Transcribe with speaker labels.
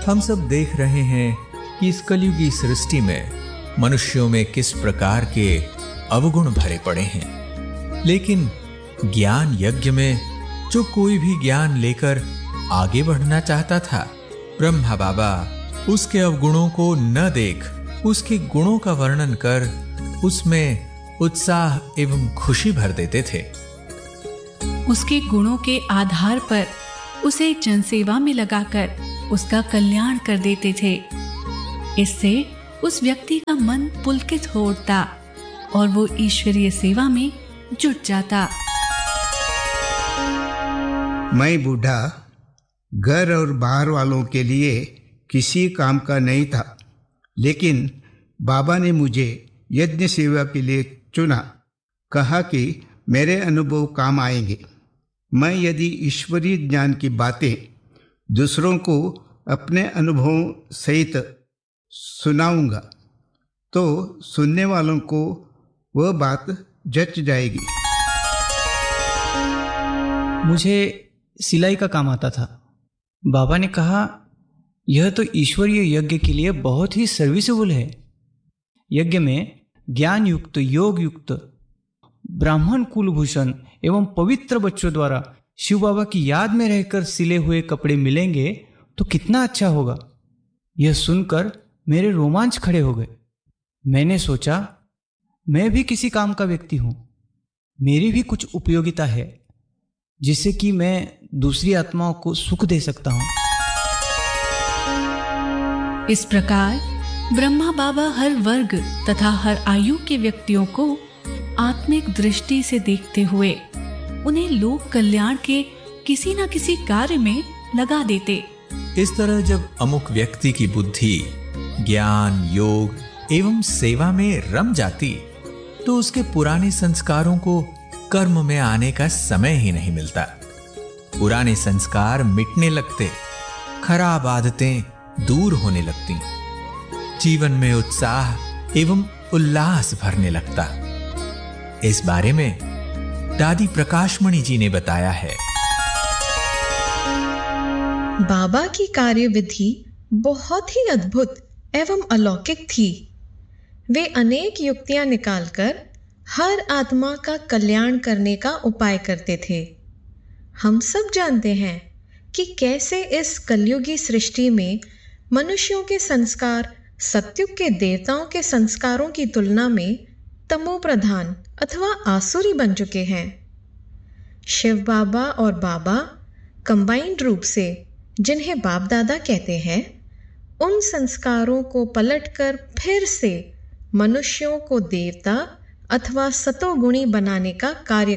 Speaker 1: हम सब देख रहे हैं कि इस कलयुगी सृष्टि में मनुष्यों में किस प्रकार के अवगुण भरे पड़े हैं। लेकिन ज्ञान यज्ञ में जो कोई भी ज्ञान लेकर आगे बढ़ना चाहता था, ब्रह्मा बाबा उसके अवगुणों को न देख उसके गुणों का वर्णन कर उसमें उत्साह एवं खुशी भर देते थे।
Speaker 2: उसके गुणों के आधार पर उसे जनसेवा में लगाकर उसका कल्याण कर देते थे। इससे उस व्यक्ति का मन पुलकित हो उठता और वो ईश्वरीय सेवा में जुट जाता।
Speaker 3: मैं बूढ़ा घर और बाहर वालों के लिए किसी काम का नहीं था, लेकिन बाबा ने मुझे यज्ञ सेवा के लिए चुना। कहा कि मेरे अनुभव काम आएंगे। मैं यदि ईश्वरीय ज्ञान की बातें दूसरों को अपने अनुभवों सहित सुनाऊंगा तो सुनने वालों को वह बात जच जाएगी।
Speaker 4: मुझे सिलाई का काम आता था। बाबा ने कहा यह तो ईश्वरीय यज्ञ के लिए बहुत ही सर्विसेबल है। यज्ञ में ज्ञान युक्त, योग युक्त, ब्राह्मण कुलभूषण एवं पवित्र बच्चों द्वारा शिव बाबा की याद में रहकर सिले हुए कपड़े मिलेंगे तो कितना अच्छा होगा। यह सुनकर मेरे रोमांच खड़े हो गए। मैंने सोचा मैं भी किसी काम का व्यक्ति हूं, मेरी भी कुछ उपयोगिता है जिससे कि मैं दूसरी आत्माओं को सुख दे सकता हूं।
Speaker 2: इस प्रकार ब्रह्मा बाबा हर वर्ग तथा हर आयु के व्यक्तियों को आत्मिक दृष्टि से देखते हुए उन्हें लोक कल्याण के किसी न किसी कार्य में लगा देते।
Speaker 1: इस तरह जब अमुक व्यक्ति की बुद्धि ज्ञान, योग एवं सेवा में रम जाती तो उसके पुराने संस्कारों को कर्म में आने का समय ही नहीं मिलता। पुराने संस्कार मिटने लगते, खराब आदतें दूर होने लगती, जीवन में उत्साह एवं उल्लास भरने लगता। इस बारे में दादी प्रकाशमणि जी ने बताया है।
Speaker 5: बाबा की कार्यविधि बहुत ही अद्भुत एवं अलौकिक थी। वे अनेक युक्तियां निकालकर हर आत्मा का कल्याण करने का उपाय करते थे। हम सब जानते हैं कि कैसे इस कलयुगी सृष्टि में मनुष्यों के संस्कार सत्युग के देवताओं के संस्कारों की तुलना में तमो प्रधान अथवा आसुरी बन चुके हैं। शिव बाबा और बाबा कंबाइंड रूप से, जिन्हें बाप दादा कहते हैं, उन संस्कारों को पलटकर फिर से मनुष्यों को देवता अथवा सतोगुणी बनाने का कार्य